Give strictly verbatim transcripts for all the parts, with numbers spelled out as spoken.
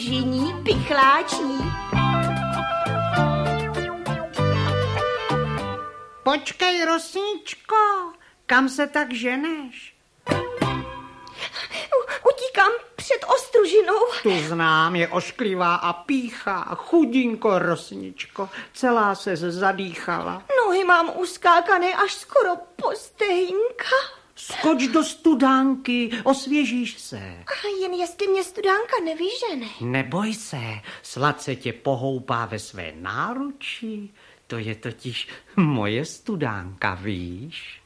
Žiní pichláčí. Počkej, Rosničko, kam se tak ženeš? Utíkám před ostružinou. Tu znám, je ošklivá a píchá. Chudinko, Rosničko, celá se zadýchala. Nohy mám uskákané až skoro po stehínka. Skoč do studánky, osvěžíš se. A jen jestli mě studánka nevyžene. Neboj se, sladce tě pohoupá ve své náručí. To je totiž moje studánka, víš?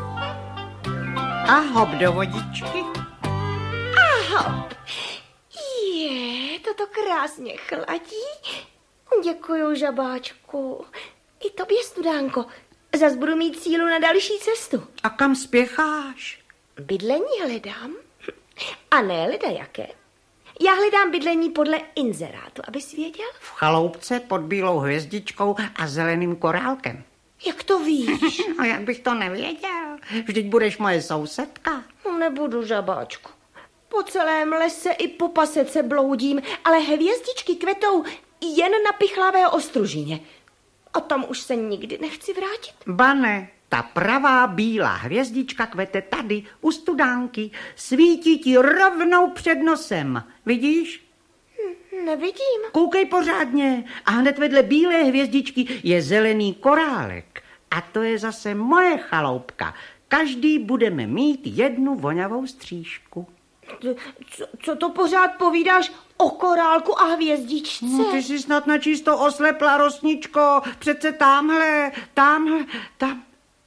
A hop do vodičky. Aha, je, toto krásně chladí. Děkuju, žabáčku. I tobě, studánko. Zas budu mít sílu na další cestu. A kam spěcháš? Bydlení hledám. A ne leda jaké. Já hledám bydlení podle inzerátu, abys věděl. V chaloupce pod bílou hvězdičkou a zeleným korálkem. Jak to víš? No, jak bych to nevěděl. Vždyť budeš moje sousedka. Nebudu, žabáčku. Po celém lese i po pasece bloudím, ale hvězdičky kvetou jen na pichlavé ostružině. A tam už se nikdy nechci vrátit. Bane, ta pravá bílá hvězdička kvete tady u studánky. Svítí ti rovnou před nosem. Vidíš? Hm, nevidím. Koukej pořádně. A hned vedle bílé hvězdičky je zelený korálek. A to je zase moje chaloupka. Každý budeme mít jednu vonavou střížku. Co, co to pořád povídáš o korálku a hvězdičce? No, ty jsi snad načisto oslepla, Rosničko. Přece tamhle, tamhle, tam.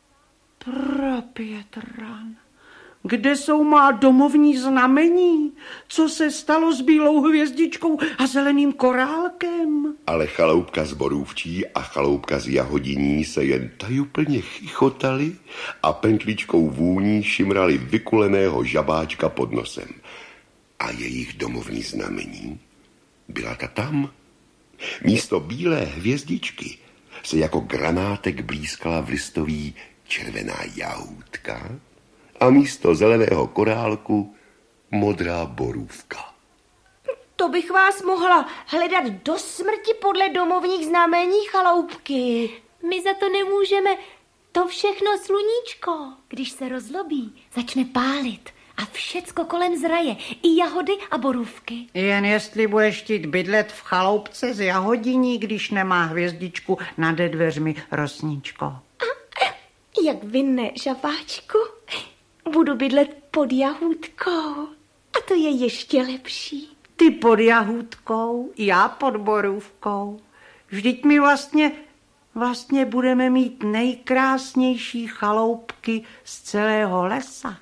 Propětran. Kde jsou má domovní znamení? Co se stalo s bílou hvězdičkou a zeleným korálkem? Ale chaloupka z Borůvčí a chaloupka z Jahodiní se jen tajuplně chichotali a pentličkou vůní šimrali vykuleného žabáčka pod nosem. A jejich domovní znamení byla ta tam. Místo bílé hvězdičky se jako granátek blízkala v listový červená jahůdka a místo zeleného korálku modrá borůvka. To bych vás mohla hledat do smrti podle domovních znamení chaloupky. My za to nemůžeme. To všechno sluníčko, když se rozlobí, začne pálit a všecko kolem zraje, i jahody a borůvky. Jen jestli budeš chtít bydlet v chaloupce z Jahodiní, když nemá hvězdičku nad dveřmi, Rosničko. Jak vy ne, žabáčku? Budu bydlet pod jahůdkou. A to je ještě lepší. Ty pod jahůdkou, já pod borůvkou. Vždyť my vlastně, vlastně budeme mít nejkrásnější chaloupky z celého lesa.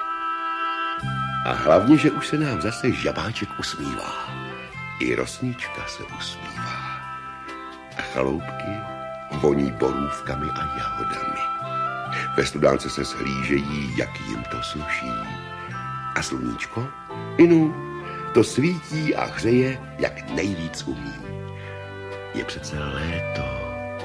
A hlavně, že už se nám zase žabáček usmívá. I Rosnička se usmívá. A chaloupky voní borůvkami a jahodami. Ve studánce se shlížejí, jak jim to sluší. A sluníčko, inu, to svítí a hřeje, jak nejvíc umí. Je přece léto.